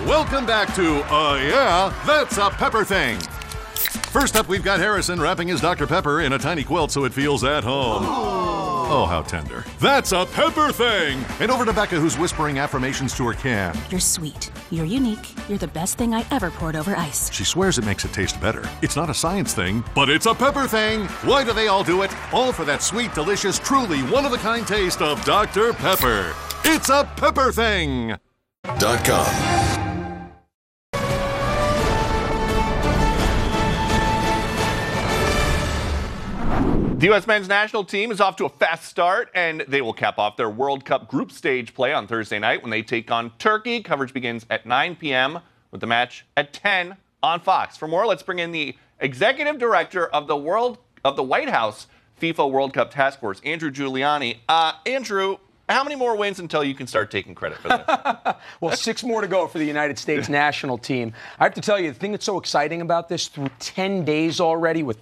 Welcome back to Yeah, That's a Pepper Thing. First up, we've got Harrison wrapping his Dr. Pepper in a tiny quilt so it feels at home. Oh, how tender. That's a Pepper Thing! And over to Becca, who's whispering affirmations to her can. You're sweet. You're unique. You're the best thing I ever poured over ice. She swears it makes it taste better. It's not a science thing, but it's a pepper thing. Why do they all do it? All for that sweet, delicious, truly one-of-a-kind taste of Dr. Pepper. It's a Pepper Thing. .com. The U.S. men's national team is off to a fast start, and they will cap off their World Cup group stage play on Thursday night when they take on Turkey. Coverage begins at 9 p.m. with the match at 10 on Fox. For more, let's bring in the executive director of the White House FIFA World Cup Task Force, Andrew Giuliani. Andrew, how many more wins until you can start taking credit for this? Well, 6 more to go for the United States national team. I have to tell you, the thing that's so exciting about this, through 10 days already with